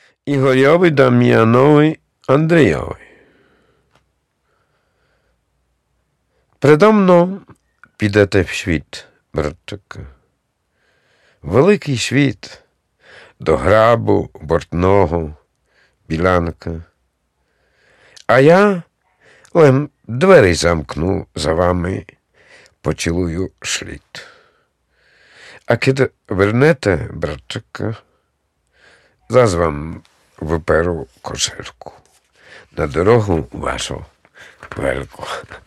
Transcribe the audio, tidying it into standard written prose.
Ігорьові, Дам'янові, Андрійові. Предо мною підете в світ, братчику. Великий світ, до грабу, бортного, білянка. А я лем двері замкну за вами, поцілую шліт. А коли вернете, братчику, заз вам виперу кошельку на дорогу вашу велику.